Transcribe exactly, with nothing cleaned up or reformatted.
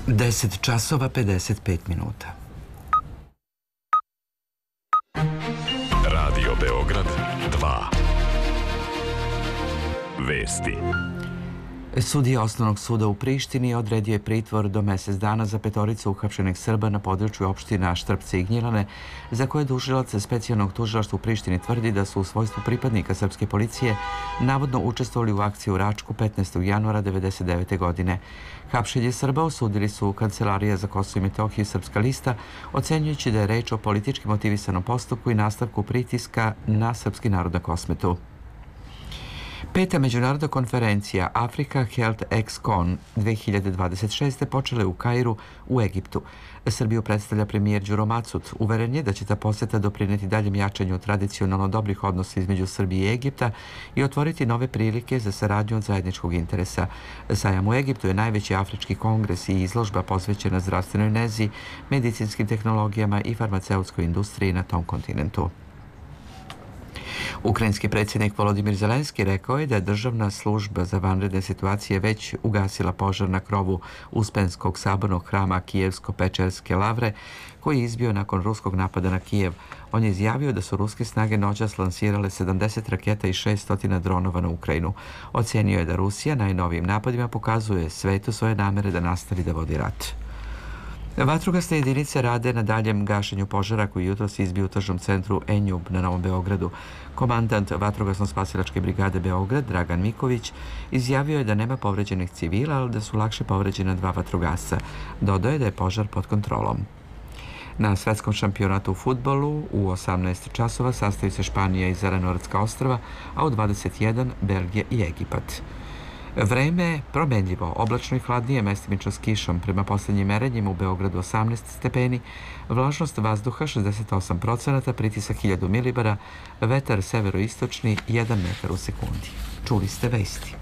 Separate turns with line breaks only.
deset časova pedeset pet minuta.
Radio Beograd dva. Vesti.
Sudija Osnovnog suda u Prištini odredio je pritvor do mesec dana za petoricu uhapšenih Srba na području opština Štrpce i Gnjilane, za koje tužilac specijalnog tužilaštva u Prištini tvrdi da su u svojstvu pripadnika srpske policije navodno učestvovali u akciji u Račku petnaestog januara devedeset devete. godine. Hapšenje Srba osudili su Kancelarija za Kosovo i Metohiju i Srpska lista, ocenjujući da je reč o politički motivisanom postupku i nastavku pritiska na srpski narod na Kosmetu. Peta međunarodna konferencija Africa Health Ex-Con dve hiljade dvadeset šeste. počela je u Kairu u Egiptu. Srbiju predstavlja premijer Đuro Macut. Uveren je da će ta poseta doprineti daljem jačanju tradicionalno dobrih odnosa između Srbije i Egipta i otvoriti nove prilike za saradnju od zajedničkog interesa. Sajam u Egiptu je najveći afrički kongres i izložba posvećena zdravstvenoj nezi, medicinskim tehnologijama i farmaceutskoj industriji na tom kontinentu. Ukrajinski predsjednik Volodimir Zelenski rekao je da je državna služba za vanredne situacije već ugasila požar na krovu Uspenskog sabornog hrama Kijevsko-Pečerske lavre, koji je izbio nakon ruskog napada na Kijev. On je izjavio da su ruske snage noćas lansirale sedamdeset raketa i šessto dronova na Ukrajinu. Ocenio je da Rusija najnovijim napadima pokazuje svetu svoje namere da nastavi da vodi rat. Vatrogasne jedinice rade na daljem gašenju požara koji jutros izbio u tržnom centru Enjub na Novom Beogradu. Komandant Vatrogasno-spasilačke brigade Beograd, Dragan Miković, izjavio je da nema povređenih civila, ali da su lakše povređena dva vatrogasca. Dodao je da je požar pod kontrolom. Na svetskom šampionatu u fudbalu u osamnaest časova sastaju se Španija i Zelenorodska ostrva, a u dvadeset jedan Belgija i Egipat. Vreme je promenljivo, oblačno i hladnije, mestimično s kišom. Prema posljednjim merenjima u Beogradu osamnaest stepeni, vlažnost vazduha šezdeset osam procenata, pritisak hiljadu milibara, vetar severoistočni jedan metar u sekundi. Čuli ste vesti.